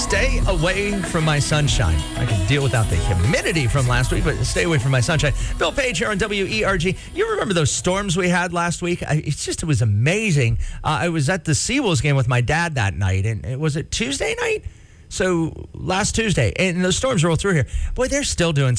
stay away from my sunshine. I can deal without the humidity from last week, but stay away from my sunshine. Bill Page here on WERG. You remember those storms we had last week? It was amazing. I was at the Seawolves game with my dad that night, and was it Tuesday night? So last Tuesday, and those storms roll through here. Boy, they're still doing